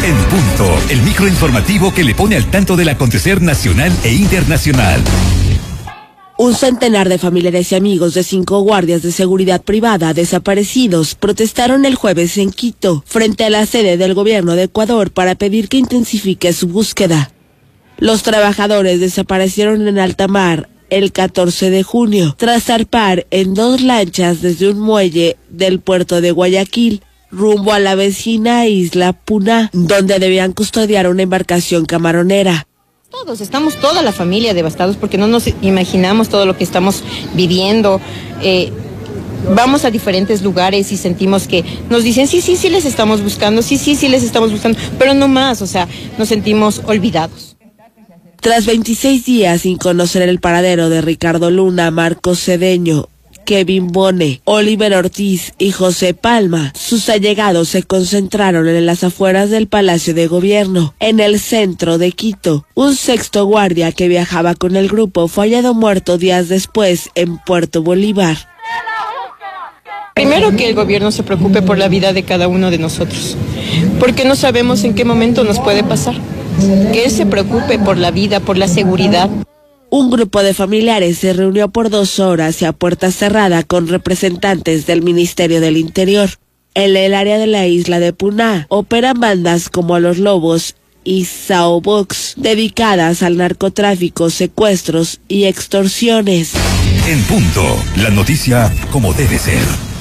En Punto, el microinformativo que le pone al tanto del acontecer nacional e internacional. Un centenar de familiares y amigos de 5 guardias de seguridad privada desaparecidos protestaron el jueves en Quito, frente a la sede del gobierno de Ecuador, para pedir que intensifique su búsqueda. Los trabajadores desaparecieron en alta mar el 14 de junio, tras zarpar en 2 lanchas desde un muelle del puerto de Guayaquil, rumbo a la vecina isla Puná, donde debían custodiar una embarcación camaronera. Estamos toda la familia devastados porque no nos imaginamos todo lo que estamos viviendo. Vamos a diferentes lugares y sentimos que nos dicen, sí, les estamos buscando, sí, les estamos buscando, pero no más, o sea, nos sentimos olvidados. Tras 26 días sin conocer el paradero de Ricardo Luna, Marcos Cedeño, Kevin Bone, Oliver Ortiz y José Palma, sus allegados se concentraron en las afueras del Palacio de Gobierno, en el centro de Quito. Un sexto guardia que viajaba con el grupo fue hallado muerto días después en Puerto Bolívar. Primero, que el gobierno se preocupe por la vida de cada uno de nosotros, porque no sabemos en qué momento nos puede pasar. Que él se preocupe por la vida, por la seguridad. Un grupo de familiares se reunió por 2 horas y a puerta cerrada con representantes del Ministerio del Interior. En el área de la isla de Puná operan bandas como Los Lobos y Sao Box, dedicadas al narcotráfico, secuestros y extorsiones. En Punto, la noticia como debe ser.